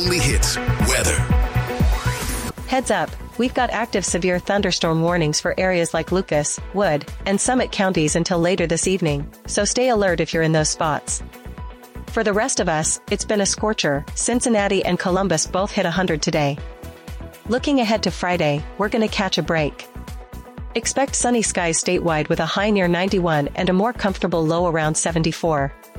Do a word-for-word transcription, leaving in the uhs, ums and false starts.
only hits, weather. Heads up, we've got active severe thunderstorm warnings for areas like Lucas, Wood, and Summit counties until later this evening, so stay alert if you're in those spots. For the rest of us, it's been a scorcher. Cincinnati and Columbus both hit one hundred today. Looking ahead to Friday, we're gonna catch a break. Expect sunny skies statewide with a high near ninety-one and a more comfortable low around seventy-four.